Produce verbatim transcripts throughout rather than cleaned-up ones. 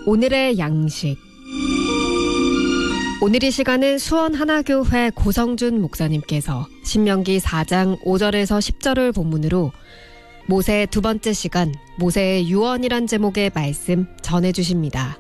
오늘의 양식. 오늘 이 시간은 수원하나교회 고성준 목사님께서 신명기 사 장 오 절에서 십 절을 본문으로 모세의 두 번째 시간, 모세의 유언이란 제목의 말씀 전해주십니다.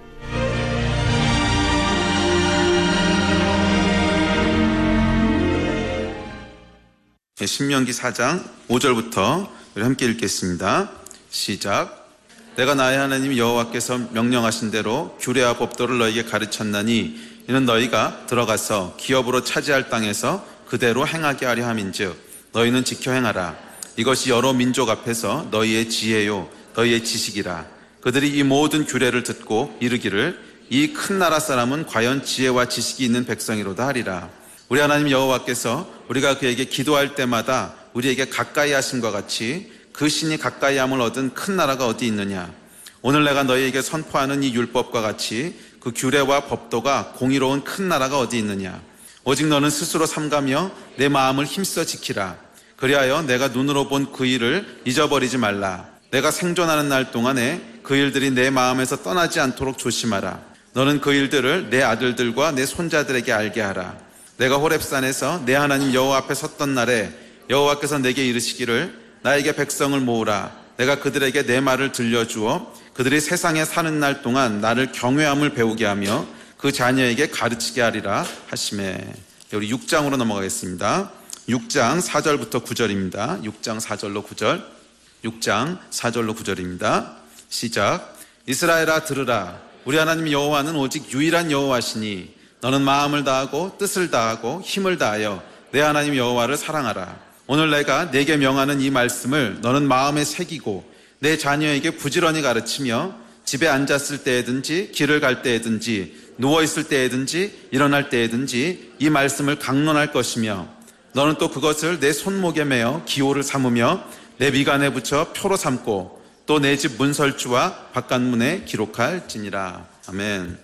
신명기 사 장 오 절부터 우리 함께 읽겠습니다. 시작. 내가 나의 하나님 여호와께서 명령하신 대로 규례와 법도를 너희에게 가르쳤나니 이는 너희가 들어가서 기업으로 차지할 땅에서 그대로 행하게 하려 함인즉 너희는 지켜 행하라. 이것이 여러 민족 앞에서 너희의 지혜요 너희의 지식이라. 그들이 이 모든 규례를 듣고 이르기를 이 큰 나라 사람은 과연 지혜와 지식이 있는 백성이로다 하리라. 우리 하나님 여호와께서 우리가 그에게 기도할 때마다 우리에게 가까이 하심과 같이 그 신이 가까이 함을 얻은 큰 나라가 어디 있느냐. 오늘 내가 너희에게 선포하는 이 율법과 같이 그 규례와 법도가 공의로운 큰 나라가 어디 있느냐. 오직 너는 스스로 삼가며 내 마음을 힘써 지키라. 그리하여 내가 눈으로 본 그 일을 잊어버리지 말라. 내가 생존하는 날 동안에 그 일들이 내 마음에서 떠나지 않도록 조심하라. 너는 그 일들을 내 아들들과 내 손자들에게 알게 하라. 내가 호렙산에서 내 하나님 여호와 앞에 섰던 날에 여호와께서 내게 이르시기를 나에게 백성을 모으라. 내가 그들에게 내 말을 들려주어 그들이 세상에 사는 날 동안 나를 경외함을 배우게 하며 그 자녀에게 가르치게 하리라 하시매. 우리 육 장으로 넘어가겠습니다. 육 장 사 절부터 구 절입니다. 육 장 사 절로 구 절. 육 장 사 절로 구 절입니다. 시작. 이스라엘아 들으라. 우리 하나님 여호와는 오직 유일한 여호와시니 너는 마음을 다하고 뜻을 다하고 힘을 다하여 내 하나님 여호와를 사랑하라. 오늘 내가 내게 명하는 이 말씀을 너는 마음에 새기고 내 자녀에게 부지런히 가르치며 집에 앉았을 때에든지 길을 갈 때에든지 누워있을 때에든지 일어날 때에든지 이 말씀을 강론할 것이며 너는 또 그것을 내 손목에 매어 기호를 삼으며 내 미간에 붙여 표로 삼고 또 내 집 문설주와 바깥문에 기록할지니라. 아멘.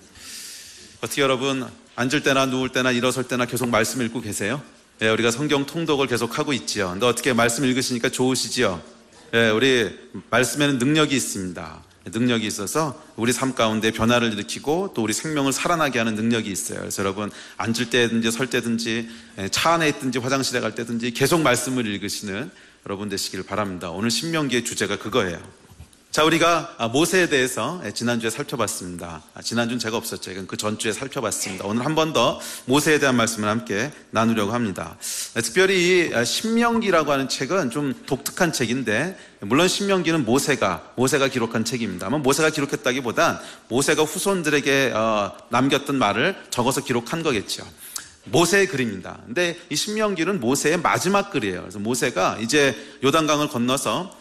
어떻게 여러분 앉을 때나 누울 때나 일어설 때나 계속 말씀 읽고 계세요? 예, 우리가 성경 통독을 계속하고 있지요. 근데 어떻게 말씀 읽으시니까 좋으시지요? 예, 우리 말씀에는 능력이 있습니다. 능력이 있어서 우리 삶 가운데 변화를 일으키고 또 우리 생명을 살아나게 하는 능력이 있어요. 그래서 여러분 앉을 때든지 설 때든지 차 안에 있든지 화장실에 갈 때든지 계속 말씀을 읽으시는 여러분 되시기를 바랍니다. 오늘 신명기의 주제가 그거예요. 자, 우리가 모세에 대해서 지난주에 살펴봤습니다. 지난주는 제가 없었죠. 이건 그 전주에 살펴봤습니다. 오늘 한 번 더 모세에 대한 말씀을 함께 나누려고 합니다. 특별히 이 신명기라고 하는 책은 좀 독특한 책인데, 물론 신명기는 모세가 모세가 기록한 책입니다. 모세가 기록했다기보단 모세가 후손들에게 남겼던 말을 적어서 기록한 거겠죠. 모세의 글입니다. 근데 이 신명기는 모세의 마지막 글이에요. 그래서 모세가 이제 요단강을 건너서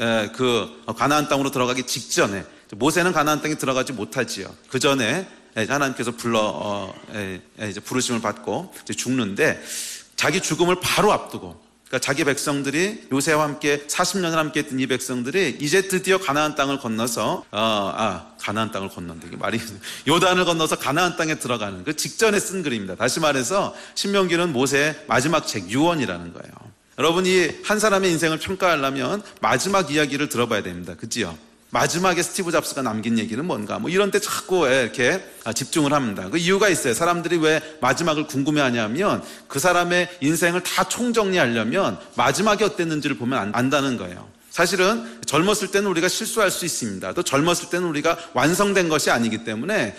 그 가나안 땅으로 들어가기 직전에, 모세는 가나안 땅에 들어가지 못하지요. 그 전에 하나님께서 불러 어, 이제 부르심을 받고 이제 죽는데, 자기 죽음을 바로 앞두고, 그러니까 자기 백성들이 요새와 함께 사십 년을 함께 했던 이 백성들이 이제 드디어 가나안 땅을 건너서 어, 아 가나안 땅을 건넌다, 이게 말이 요단을 건너서 가나안 땅에 들어가는 그 직전에 쓴 글입니다. 다시 말해서 신명기는 모세의 마지막 책, 유언이라는 거예요. 여러분이 한 사람의 인생을 평가하려면 마지막 이야기를 들어봐야 됩니다. 그치요? 마지막에 스티브 잡스가 남긴 얘기는 뭔가, 뭐 이런 때 자꾸 이렇게 집중을 합니다. 그 이유가 있어요. 사람들이 왜 마지막을 궁금해하냐면 그 사람의 인생을 다 총정리하려면 마지막이 어땠는지를 보면 안다는 거예요. 사실은 젊었을 때는 우리가 실수할 수 있습니다. 또 젊었을 때는 우리가 완성된 것이 아니기 때문에